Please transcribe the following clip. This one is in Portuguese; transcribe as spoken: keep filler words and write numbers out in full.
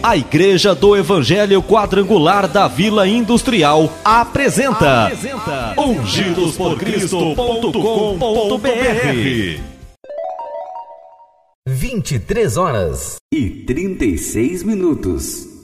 A Igreja do Evangelho Quadrangular da Vila Industrial apresenta, apresenta ungidos por cristo ponto com ponto br. vinte e três horas e trinta e seis minutos.